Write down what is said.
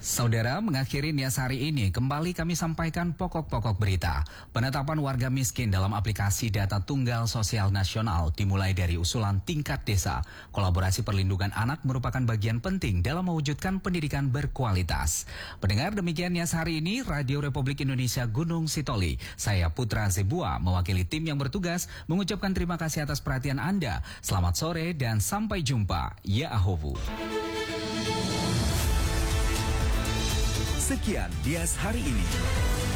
Saudara, mengakhiri Nias hari ini, kembali kami sampaikan pokok-pokok berita. Penetapan warga miskin dalam aplikasi data tunggal sosial nasional dimulai dari usulan tingkat desa. Kolaborasi perlindungan anak merupakan bagian penting dalam mewujudkan pendidikan berkualitas. Pendengar, demikian Nias hari ini, Radio Republik Indonesia Gunung Sitoli. Saya Putra Zebua, mewakili tim yang bertugas, mengucapkan terima kasih atas perhatian Anda. Selamat sore dan sampai jumpa. Ya Ahovu. Sekian Nias hari ini.